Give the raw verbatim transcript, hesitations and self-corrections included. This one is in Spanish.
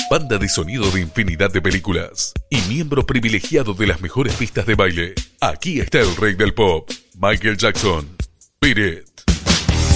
banda de sonido de infinidad de películas y miembro privilegiado de las mejores pistas de baile. Aquí está el rey del pop, Michael Jackson. Beat It.